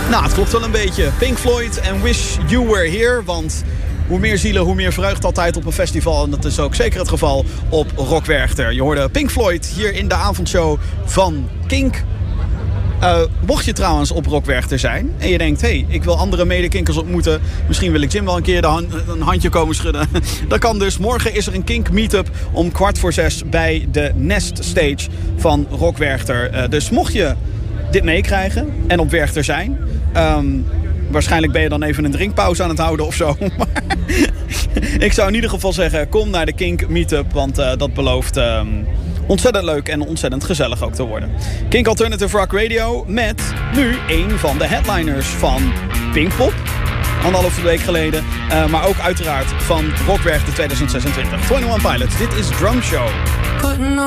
Nou, het klopt wel een beetje. Pink Floyd en Wish You Were Here. Want hoe meer zielen, hoe meer vreugd altijd op een festival. En dat is ook zeker het geval op Rock Werchter. Je hoorde Pink Floyd hier in de avondshow van Kink. Mocht je trouwens op Rock Werchter zijn en je denkt, hey, ik wil andere medekinkers ontmoeten. Misschien wil ik Jim wel een keer een handje komen schudden. Dat kan dus. Morgen is er een Kink meetup om 5:15 bij de Nest Stage van Rock Werchter. Dus mocht je dit meekrijgen en op Werchter zijn, waarschijnlijk ben je dan even een drinkpauze aan het houden of zo. Maar ik zou in ieder geval zeggen, kom naar de Kink meetup, want dat belooft ontzettend leuk en ontzettend gezellig ook te worden. Kink Alternative Rock Radio met nu een van de headliners van Pinkpop. 1,5 week geleden. Maar ook uiteraard van Rock Werchter 2026. 21 Pilots. Dit is Drum Show.